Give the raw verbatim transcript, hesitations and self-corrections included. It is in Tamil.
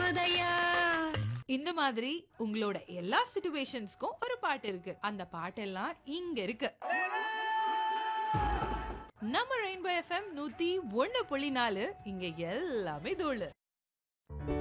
போதையா. இந்த மாதிரி உங்களோட எல்லா சிச்சுவேஷன்ஸ்க்கும் ஒரு பாட்டு இருக்கு. அந்த பாட்டெல்லாம் இங்க இருக்கு. நம்ம ரெயின்போ எஃப்எம் நூத்தி ஒன்னு புள்ளி நாலு, இங்க எல்லாமே தோழு.